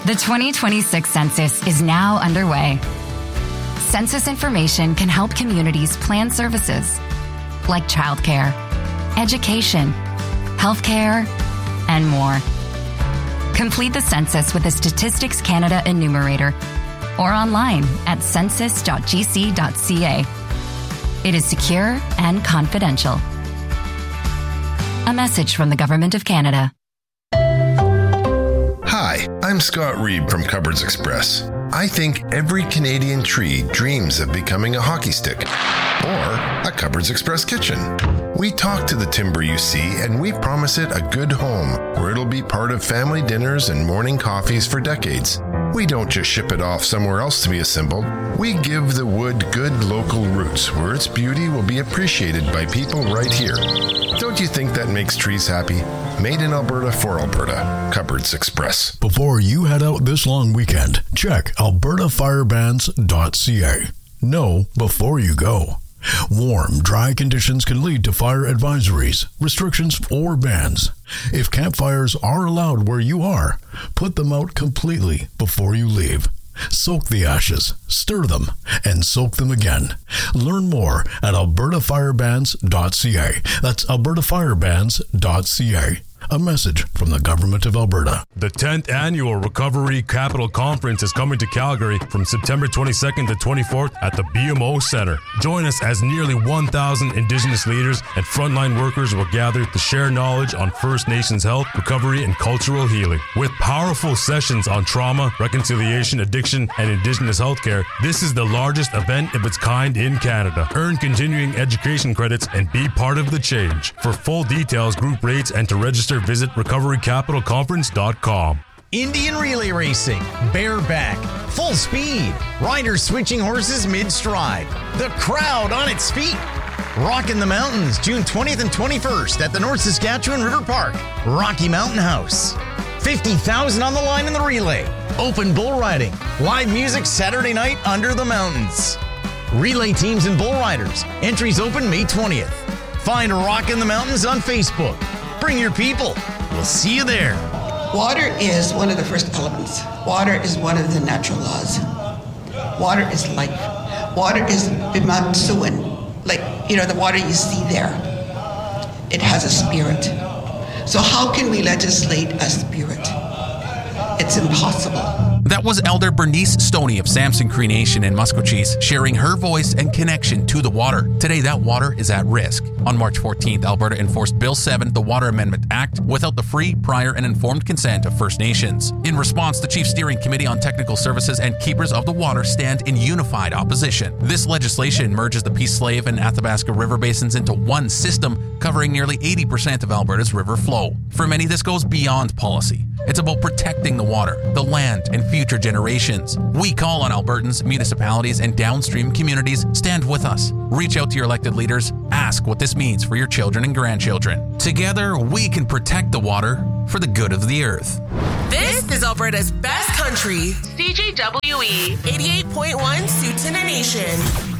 The 2026 census is now underway. Census information can help communities plan services like childcare, education, healthcare, and more. Complete the census with the Statistics Canada enumerator or online at census.gc.ca. It is secure and confidential. A message from the Government of Canada. Hi, I'm Scott Reeb from Cupboards Express. I think every Canadian tree dreams of becoming a hockey stick or a Cupboards Express kitchen. We talk to the timber you see and we promise it a good home where it'll be part of family dinners and morning coffees for decades. We don't just ship it off somewhere else to be assembled. We give the wood good local roots where its beauty will be appreciated by people right here. Don't you think that makes trees happy? Made in Alberta for Alberta. Cupboards Express. Before you head out this long weekend, check albertafirebans.ca. Know before you go. Warm, dry conditions can lead to fire advisories, restrictions, or bans. If campfires are allowed where you are, put them out completely before you leave. Soak the ashes, stir them, and soak them again. Learn more at albertafirebans.ca. That's albertafirebans.ca. A message from the Government of Alberta. The 10th Annual Recovery Capital Conference is coming to Calgary from September 22nd to 24th at the BMO Centre. Join us as nearly 1,000 Indigenous leaders and frontline workers will gather to share knowledge on First Nations health, recovery, and cultural healing. With powerful sessions on trauma, reconciliation, addiction, and Indigenous healthcare, this is the largest event of its kind in Canada. Earn continuing education credits and be part of the change. For full details, group rates, and to register, visit recoverycapitalconference.com. Indian relay racing, bareback, full speed, riders switching horses mid-stride, the crowd on its feet. Rockin' the Mountains, June 20th and 21st at the North Saskatchewan River Park, Rocky Mountain House. 50,000 on the line in the relay. Open bull riding, live music Saturday night under the mountains. Relay teams and bull riders. Entries open May 20th. Find Rockin' the Mountains on Facebook. Bring your people. We'll see you there. Water is one of the first elements. Water is one of the natural laws. Water is life. Water is bimatsuan. Like, the water you see there. It has a spirit. So how can we legislate a spirit? It's impossible. That was Elder Bernice Stoney of Samson Cree Nation in Muskogee sharing her voice and connection to the water. Today, that water is at risk. On March 14th, Alberta enforced Bill 7, the Water Amendment Act, without the free, prior, and informed consent of First Nations. In response, the Chief Steering Committee on Technical Services and Keepers of the Water stand in unified opposition. This legislation merges the Peace Slave and Athabasca river basins into one system, covering nearly 80% of Alberta's river flow. For many, this goes beyond policy. It's about protecting the water, the land, and future generations. We call on Albertans, municipalities, and downstream communities. Stand with us. Reach out to your elected leaders. Ask what this means for your children and grandchildren. Together, we can protect the water for the good of the earth. This is Alberta's best country, CJWE 88.1 Suits in a Nation.